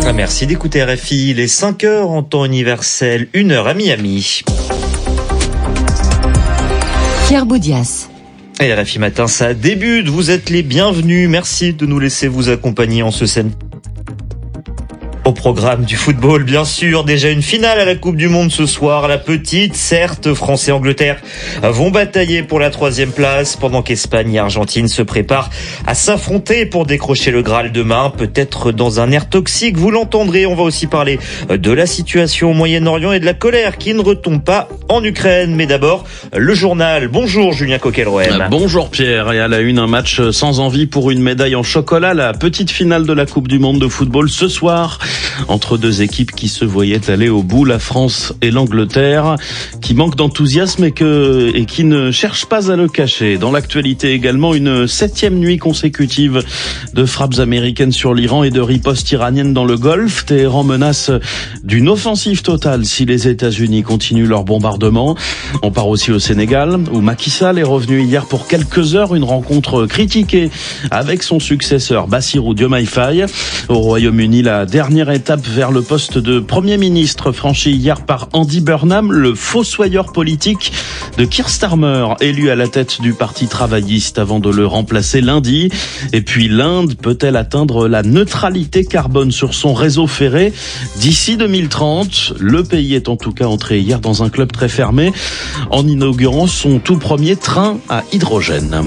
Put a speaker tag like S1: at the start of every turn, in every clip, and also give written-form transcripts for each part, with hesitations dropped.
S1: Merci d'écouter RFI, il est 5h en temps universel, 1h à Miami.
S2: Pierre Boudias.
S1: Et RFI Matin, ça débute, vous êtes les bienvenus, merci de nous laisser vous accompagner en ce samedi. Au programme du football, bien sûr, déjà une finale à la Coupe du Monde ce soir. La petite, certes, France et Angleterre vont batailler pour la 3e place, pendant qu'Espagne et Argentine se préparent à s'affronter pour décrocher le Graal demain, peut-être dans un air toxique, vous l'entendrez. On va aussi parler de la situation au Moyen-Orient et de la colère qui ne retombe pas en Ukraine. Mais d'abord, le journal. Bonjour Julien Coquelroem.
S3: Bonjour Pierre, et à la une, un match sans envie pour une médaille en chocolat. La petite finale de la Coupe du Monde de football ce soir, entre deux équipes qui se voyaient aller au bout, la France et l'Angleterre, qui manquent d'enthousiasme et qui ne cherchent pas à le cacher. Dans l'actualité également, une 7e nuit consécutive de frappes américaines sur l'Iran et de ripostes iraniennes dans le Golfe. Téhéran menace d'une offensive totale si les États-Unis continuent leur bombardement. On part aussi au Sénégal, où Macky Sall est revenu hier pour quelques heures, une rencontre critiquée avec son successeur Bassirou Diomaye Faye. Au Royaume-Uni, la dernière étape vers le poste de Premier ministre franchi hier par Andy Burnham, le fossoyeur politique de Keir Starmer, élu à la tête du Parti travailliste avant de le remplacer lundi. Et puis l'Inde peut-elle atteindre la neutralité carbone sur son réseau ferré d'ici 2030 ? Le pays est en tout cas entré hier dans un club très fermé en inaugurant son tout premier train à hydrogène.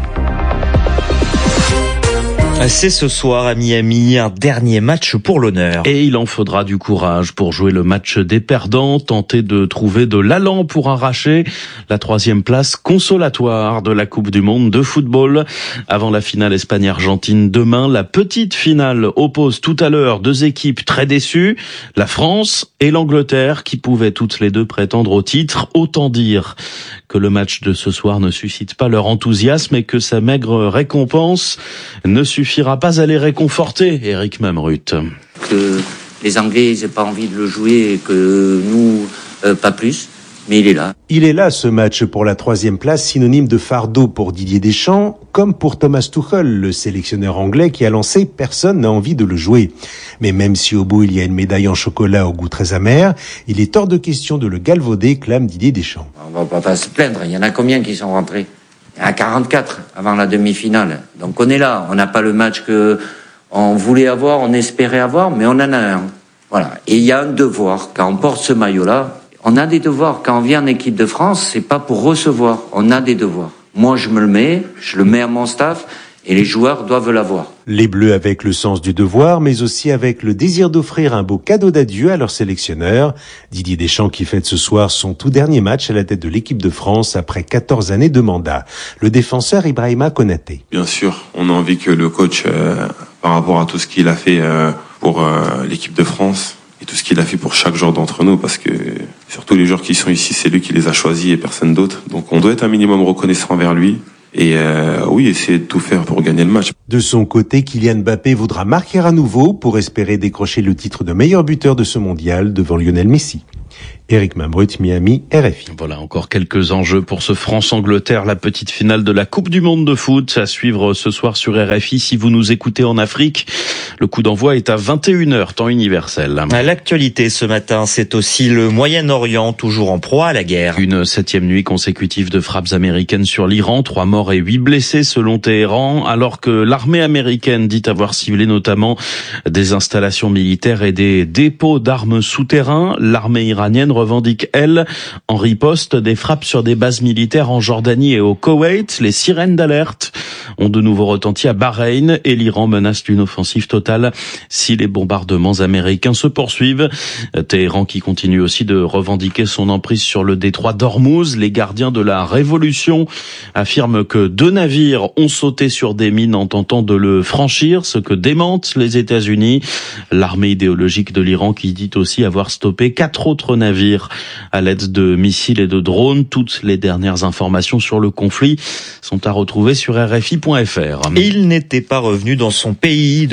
S1: C'est ce soir à Miami, un dernier match pour l'honneur.
S3: Et il en faudra du courage pour jouer le match des perdants, tenter de trouver de l'allant pour arracher la 3e place consolatoire de la Coupe du Monde de football. Avant la finale Espagne-Argentine demain, la petite finale oppose tout à l'heure deux équipes très déçues, la France et l'Angleterre, qui pouvaient toutes les deux prétendre au titre. Autant dire que le match de ce soir ne suscite pas leur enthousiasme et que sa maigre récompense ne suffira pas à les réconforter, Eric Mamrut.
S4: Que les Anglais n'aient pas envie de le jouer et que nous, pas plus. Mais il est là.
S5: Il est là, ce match pour la 3e place, synonyme de fardeau pour Didier Deschamps, comme pour Thomas Tuchel, le sélectionneur anglais qui a lancé « Personne n'a envie de le jouer ». Mais même si au bout il y a une médaille en chocolat au goût très amer, il est hors de question de le galvauder, clame Didier Deschamps.
S4: On va pas se plaindre. Il y en a combien qui sont rentrés ? Il y en a 44 avant la demi-finale. Donc on est là. On n'a pas le match que on voulait avoir, on espérait avoir, mais on en a un. Voilà. Et il y a un devoir. Quand on porte ce maillot-là, on a des devoirs. Quand on vient en équipe de France, c'est pas pour recevoir. On a des devoirs. Moi, je le mets à mon staff, et les joueurs doivent l'avoir.
S5: Les Bleus avec le sens du devoir, mais aussi avec le désir d'offrir un beau cadeau d'adieu à leur sélectionneur. Didier Deschamps qui fête ce soir son tout dernier match à la tête de l'équipe de France après 14 années de mandat. Le défenseur Ibrahima Konaté.
S6: Bien sûr, on a envie que le coach, par rapport à tout ce qu'il a fait pour l'équipe de France, et tout ce qu'il a fait pour chaque joueur d'entre nous, parce que surtout les joueurs qui sont ici, c'est lui qui les a choisis et personne d'autre. Donc on doit être un minimum reconnaissant envers lui. Et oui, essayer de tout faire pour gagner le match.
S5: De son côté, Kylian Mbappé voudra marquer à nouveau pour espérer décrocher le titre de meilleur buteur de ce mondial devant Lionel Messi. Eric Mamrut, Miami, RFI.
S3: Voilà encore quelques enjeux pour ce France-Angleterre, la petite finale de la Coupe du Monde de foot à suivre ce soir sur RFI. Si vous nous écoutez en Afrique, le coup d'envoi est à 21h, temps universel.
S1: À l'actualité ce matin, c'est aussi le Moyen-Orient, toujours en proie à la guerre.
S3: Une 7e nuit consécutive de frappes américaines sur l'Iran, 3 morts et 8 blessés selon Téhéran, alors que l'armée américaine dit avoir ciblé notamment des installations militaires et des dépôts d'armes souterrains. L'armée iranienne revendique, elle, en riposte, des frappes sur des bases militaires en Jordanie et au Koweït. Les sirènes d'alerte ont de nouveau retenti à Bahreïn et l'Iran menace d'une offensive totale si les bombardements américains se poursuivent. Téhéran qui continue aussi de revendiquer son emprise sur le détroit d'Ormuz. Les gardiens de la révolution affirment que 2 navires ont sauté sur des mines en tentant de le franchir, ce que démentent les États-Unis. L'armée idéologique de l'Iran qui dit aussi avoir stoppé 4 autres navires à l'aide de missiles et de drones. Toutes les dernières informations sur le conflit sont à retrouver sur RFI.fr.
S1: Il n'était pas revenu dans son pays depuis qu'il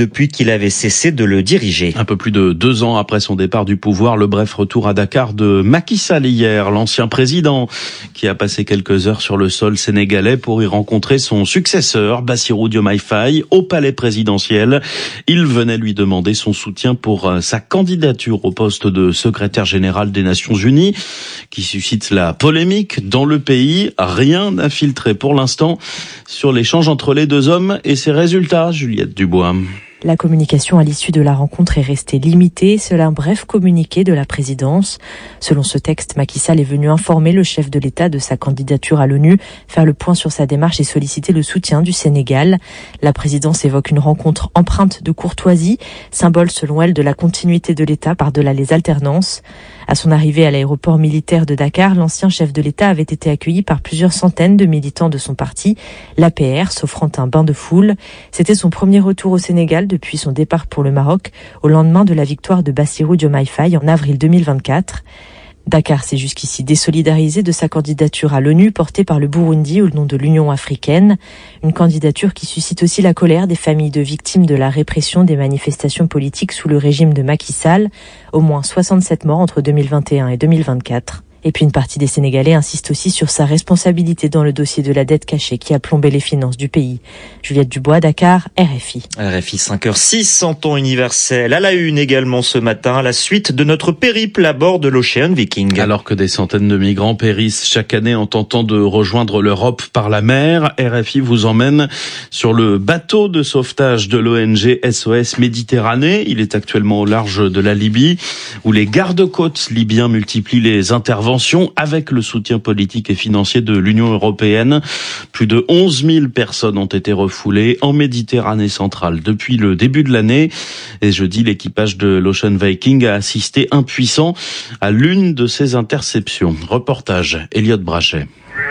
S1: qu'il avait cessé de le diriger.
S3: Un peu plus de 2 ans après son départ du pouvoir, le bref retour à Dakar de Macky Sall hier, l'ancien président, qui a passé quelques heures sur le sol sénégalais pour y rencontrer son successeur, Bassirou Diomaye Faye, au palais présidentiel. Il venait lui demander son soutien pour sa candidature au poste de secrétaire général des Nations Unies, qui suscite la polémique dans le pays. Rien n'a filtré pour l'instant sur l'échange entre les deux hommes et ses résultats, Juliette Dubois.
S7: La communication à l'issue de la rencontre est restée limitée, seul un bref communiqué de la présidence. Selon ce texte, Macky Sall est venu informer le chef de l'État de sa candidature à l'ONU, faire le point sur sa démarche et solliciter le soutien du Sénégal. La présidence évoque une rencontre empreinte de courtoisie, symbole selon elle de la continuité de l'État par-delà les alternances. À son arrivée à l'aéroport militaire de Dakar, l'ancien chef de l'État avait été accueilli par plusieurs centaines de militants de son parti, l'APR, s'offrant un bain de foule. C'était son premier retour au Sénégal depuis son départ pour le Maroc, au lendemain de la victoire de Bassirou Diomaye Faye en avril 2024. Dakar s'est jusqu'ici désolidarisé de sa candidature à l'ONU portée par le Burundi au nom de l'Union africaine. Une candidature qui suscite aussi la colère des familles de victimes de la répression des manifestations politiques sous le régime de Macky Sall. Au moins 67 morts entre 2021 et 2024. Et puis une partie des Sénégalais insiste aussi sur sa responsabilité dans le dossier de la dette cachée qui a plombé les finances du pays. Juliette Dubois, Dakar, RFI.
S1: RFI 5h06 en temps universel. À la une également ce matin, la suite de notre périple à bord de l'Ocean Viking.
S3: Alors que des centaines de migrants périssent chaque année en tentant de rejoindre l'Europe par la mer, RFI vous emmène sur le bateau de sauvetage de l'ONG SOS Méditerranée. Il est actuellement au large de la Libye, où les gardes-côtes libyens multiplient les interventions avec le soutien politique et financier de l'Union européenne. Plus de 11 000 personnes ont été refoulées en Méditerranée centrale depuis le début de l'année. Et jeudi, l'équipage de l'Ocean Viking a assisté impuissant à l'une de ces interceptions. Reportage, Elliot Brachet.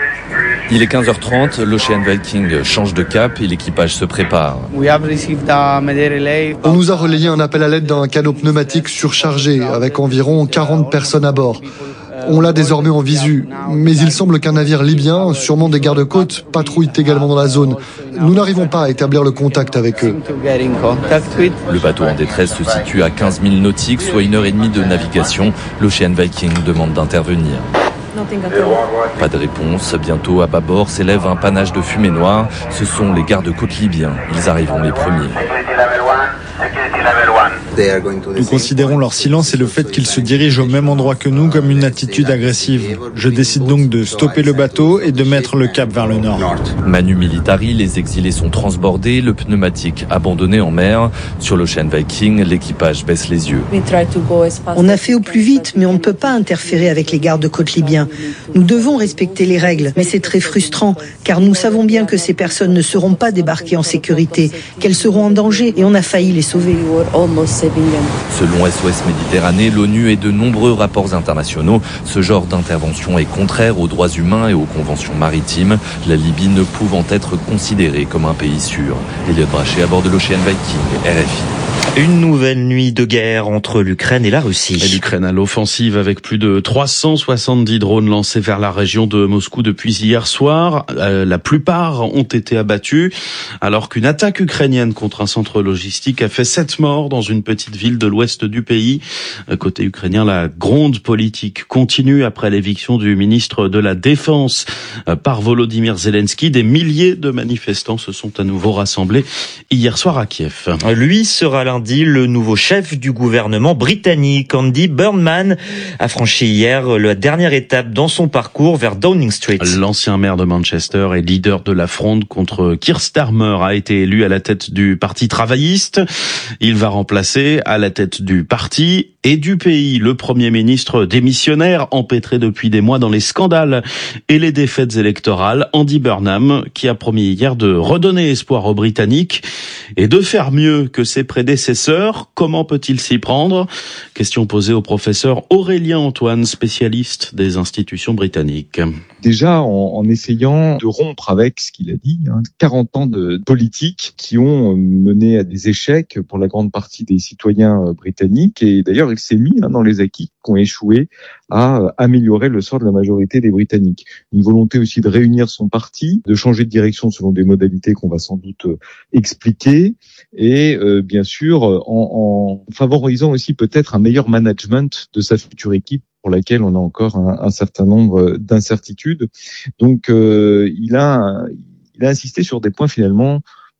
S8: Il est 15h30, l'Ocean Viking change de cap et l'équipage se prépare.
S9: On nous a relayé un appel à l'aide d'un canot pneumatique surchargé avec environ 40 personnes à bord. On l'a désormais en visu, mais il semble qu'un navire libyen, sûrement des gardes-côtes, patrouille également dans la zone. Nous n'arrivons pas à établir le contact avec eux.
S8: Le bateau en détresse se situe à 15 000 nautiques, soit 1h30 de navigation. L'Ocean Viking demande d'intervenir. Pas de réponse. Bientôt, à bâbord, s'élève un panache de fumée noire. Ce sont les gardes-côtes libyens. Ils arriveront les premiers.
S10: Nous considérons leur silence et le fait qu'ils se dirigent au même endroit que nous comme une attitude agressive. Je décide donc de stopper le bateau et de mettre le cap vers le nord.
S8: Manu Militari, les exilés sont transbordés, le pneumatique abandonné en mer. Sur l'Ocean Viking, l'équipage baisse les yeux.
S11: On a fait au plus vite, mais on ne peut pas interférer avec les gardes-côtes libyens. Nous devons respecter les règles, mais c'est très frustrant, car nous savons bien que ces personnes ne seront pas débarquées en sécurité, qu'elles seront en danger, et on a failli les sauver.
S8: Selon SOS Méditerranée, l'ONU et de nombreux rapports internationaux, ce genre d'intervention est contraire aux droits humains et aux conventions maritimes, la Libye ne pouvant être considérée comme un pays sûr. Elliot Brachet à bord de l'Ocean Viking, RFI.
S1: Une nouvelle nuit de guerre entre l'Ukraine et la Russie.
S3: Et l'Ukraine à l'offensive avec plus de 370 drones lancés vers la région de Moscou depuis hier soir. La plupart ont été abattus, alors qu'une attaque ukrainienne contre un centre logistique a fait 7 morts dans une petite ville de l'ouest du pays. Côté ukrainien, la gronde politique continue après l'éviction du ministre de la Défense par Volodymyr Zelensky. Des milliers de manifestants se sont à nouveau rassemblés hier soir à Kiev.
S1: Lui sera lundi le nouveau chef du gouvernement britannique. Andy Burnham a franchi hier la dernière étape dans son parcours vers Downing Street.
S3: L'ancien maire de Manchester et leader de la fronde contre Keir Starmer a été élu à la tête du Parti travailliste. Il va remplacer à la tête du parti et du pays le Premier ministre démissionnaire empêtré depuis des mois dans les scandales et les défaites électorales, Andy Burnham, qui a promis hier de redonner espoir aux Britanniques et de faire mieux que ses prédécesseurs. Comment peut-il s'y prendre? Question posée au professeur Aurélien Antoine, spécialiste des institutions britanniques.
S12: Déjà en essayant de rompre avec ce qu'il a dit, 40 ans de politique qui ont mené à des échecs pour la grande partie des citoyens britanniques. Et d'ailleurs, il s'est mis dans les acquis qui ont échoué à améliorer le sort de la majorité des Britanniques. Une volonté aussi de réunir son parti, de changer de direction selon des modalités qu'on va sans doute expliquer, et bien sûr en favorisant aussi peut-être un meilleur management de sa future équipe, pour laquelle on a encore un certain nombre d'incertitudes. Donc, il a insisté sur des points finalement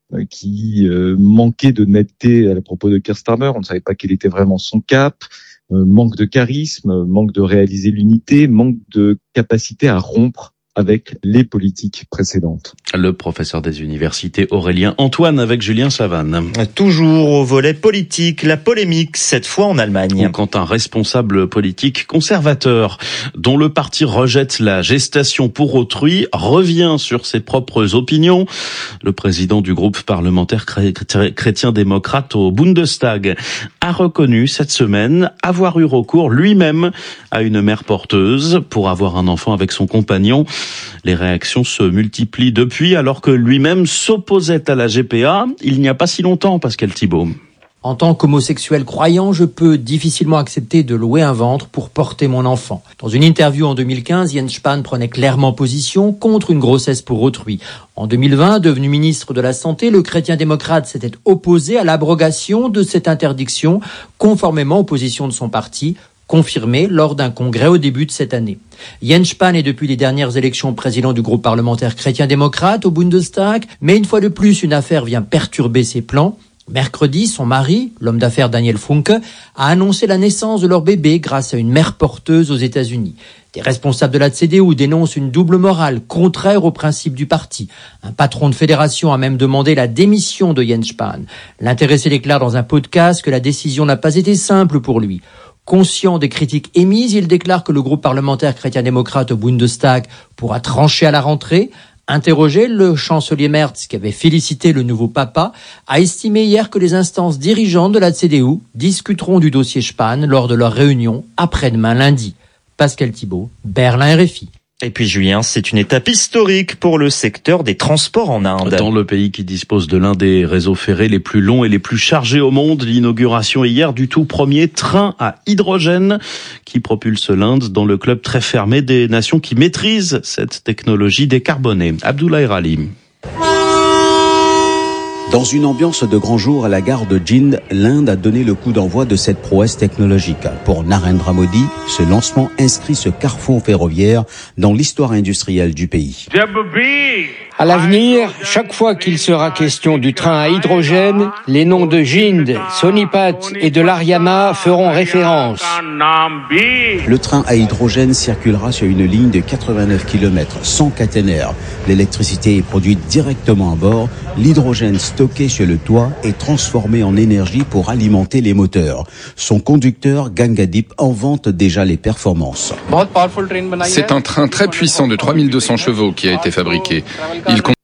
S12: qui manquaient de netteté à propos de Keir Starmer. On ne savait pas quel était vraiment son cap, manque de charisme, manque de réaliser l'unité, manque de capacité à rompre avec les politiques précédentes.
S3: Le professeur des universités Aurélien Antoine avec Julien Savane.
S1: Toujours au volet politique, la polémique, cette fois en Allemagne.
S3: Quand un responsable politique conservateur, dont le parti rejette la gestation pour autrui, revient sur ses propres opinions. Le président du groupe parlementaire chrétien-démocrate au Bundestag a reconnu cette semaine avoir eu recours lui-même à une mère porteuse pour avoir un enfant avec son compagnon. Les réactions se multiplient depuis, alors que lui-même s'opposait à la GPA il n'y a pas si longtemps, Pascal Thibault.
S13: En tant qu'homosexuel croyant, je peux difficilement accepter de louer un ventre pour porter mon enfant. Dans une interview en 2015, Jens Spahn prenait clairement position contre une grossesse pour autrui. En 2020, devenu ministre de la Santé, le chrétien-démocrate s'était opposé à l'abrogation de cette interdiction, conformément aux positions de son parti, confirmé lors d'un congrès au début de cette année. Jens Spahn est depuis les dernières élections président du groupe parlementaire chrétien-démocrate au Bundestag, mais une fois de plus, une affaire vient perturber ses plans. Mercredi, son mari, l'homme d'affaires Daniel Funke, a annoncé la naissance de leur bébé grâce à une mère porteuse aux États-Unis. Des responsables de la CDU dénoncent une double morale contraire aux principes du parti. Un patron de fédération a même demandé la démission de Jens Spahn. L'intéressé déclare dans un podcast que la décision n'a pas été simple pour lui. Conscient des critiques émises, il déclare que le groupe parlementaire chrétien-démocrate au Bundestag pourra trancher à la rentrée. Interrogé, le chancelier Merz, qui avait félicité le nouveau papa, a estimé hier que les instances dirigeantes de la CDU discuteront du dossier Spahn lors de leur réunion après-demain lundi. Pascal Thibault, Berlin RFI.
S1: Et puis Julien, c'est une étape historique pour le secteur des transports en Inde.
S3: Dans le pays qui dispose de l'un des réseaux ferrés les plus longs et les plus chargés au monde, l'inauguration hier du tout premier train à hydrogène qui propulse l'Inde dans le club très fermé des nations qui maîtrisent cette technologie décarbonée. Abdoulaye Rali.
S14: Dans une ambiance de grand jour à la gare de Jind, l'Inde a donné le coup d'envoi de cette prouesse technologique. Pour Narendra Modi, ce lancement inscrit ce carrefour ferroviaire dans l'histoire industrielle du pays.
S15: À l'avenir, chaque fois qu'il sera question du train à hydrogène, les noms de Jind, Sonipat et de l'Haryana feront référence.
S14: Le train à hydrogène circulera sur une ligne de 89 km sans caténaire. L'électricité est produite directement à bord. L'hydrogène stocké sur le toit est transformé en énergie pour alimenter les moteurs. Son conducteur, Gangadip, en vante déjà les performances.
S16: C'est un train très puissant de 3200 chevaux qui a été fabriqué. Il